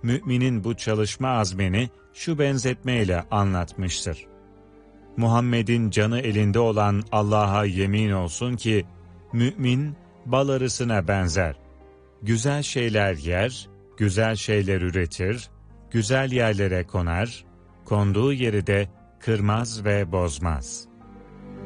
müminin bu çalışma azmini şu benzetmeyle anlatmıştır. Muhammed'in canı elinde olan Allah'a yemin olsun ki, mümin bal arısına benzer. Güzel şeyler yer, güzel şeyler üretir, güzel yerlere konar, konduğu yeri de kırmaz ve bozmaz.